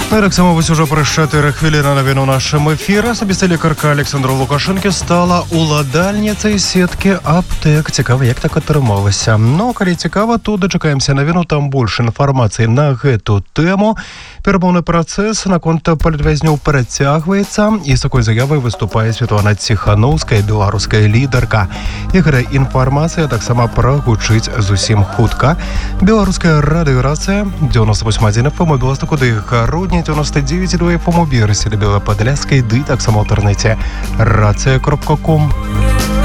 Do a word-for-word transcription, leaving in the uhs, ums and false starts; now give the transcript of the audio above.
Ну і так само ось уже про чотири хвилини новин у нашому ефірі. Особиста лікарка Олександра Лукашенка стала уладальницею сітки аптек. Цікаво, як так отрималося. Ну, коли цікаво, то дочекаємося новину, там більше інформації на гэту тему. Перемовний процес на конт політв'язнів перетягується, і з такою заявою виступає Світлана Ціхановська, білоруська лідерка. І гра інформація так само прогучить зусім хутка. Білоруська радіорація дев'яносто вісім один еф ем, Білостоку до грудня дев'яносто дев'ять два еф ем у Бірсі, до Білоподляської, ди так само в інтернеті рація крапка ком.